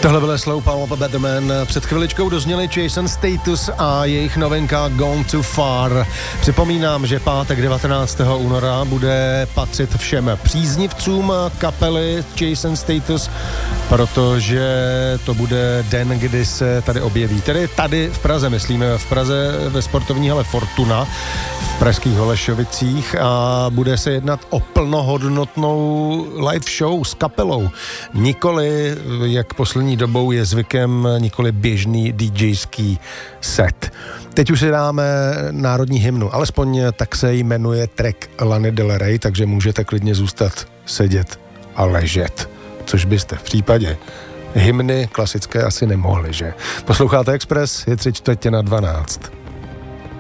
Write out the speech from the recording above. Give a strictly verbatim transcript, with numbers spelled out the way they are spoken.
Tohle byl Slow Pump Better Man. Před chviličkou dozněli Jason Status a jejich novinka Gone Too Far. Připomínám, že pátek devatenáctého února bude patřit všem příznivcům kapely Jason Status, protože to bude den, kdy se tady objeví. Tedy tady v Praze, myslíme, v Praze ve sportovní hale Fortuna v pražských Holešovicích a bude se jednat o plnohodnotnou live show s kapelou. Nikoli, jak poslední dobou je zvykem, nikoli běžný DJský set. Teď už si dáme národní hymnu, alespoň tak se jmenuje track Lany Del Rey, takže můžete klidně zůstat sedět a ležet, což byste v případě hymny klasické asi nemohli, že? Posloucháte Express, je tři čtvrtě na dvanáct.